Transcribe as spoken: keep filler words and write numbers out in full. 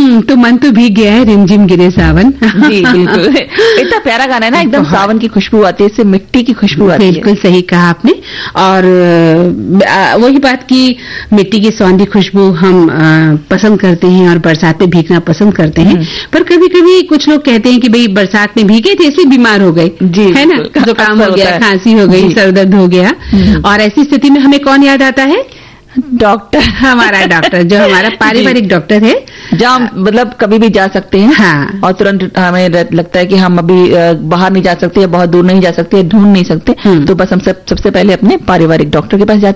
हम्म, तो मन तो भीग गया है, रिमझिम गिरे सावन। जी बिल्कुल, इतना प्यारा गाना है ना, एकदम सावन की खुशबू आती है, इससे मिट्टी की खुशबू आती है। बिल्कुल सही कहा आपने। और आ, वही बात की मिट्टी की सौंधी खुशबू हम आ, पसंद करते हैं और बरसात में भीगना पसंद करते हैं, पर कभी कभी कुछ लोग कहते हैं कि भाई बरसात में भीगे थे इसलिए बीमार हो गए, है ना, जुकाम हो गया, खांसी हो गई, सरदर्द हो गया। और ऐसी स्थिति में हमें कौन याद आता है? डॉक्टर, हमारा डॉक्टर, जो हमारा पारिवारिक डॉक्टर है, जहाँ मतलब कभी भी जा सकते हैं। हाँ। और तुरंत हमें लगता है कि हम अभी बाहर नहीं जा सकते, बहुत दूर नहीं जा सकते, ढूंढ नहीं सकते, तो बस हम सब सबसे पहले अपने पारिवारिक डॉक्टर के पास जाते हैं।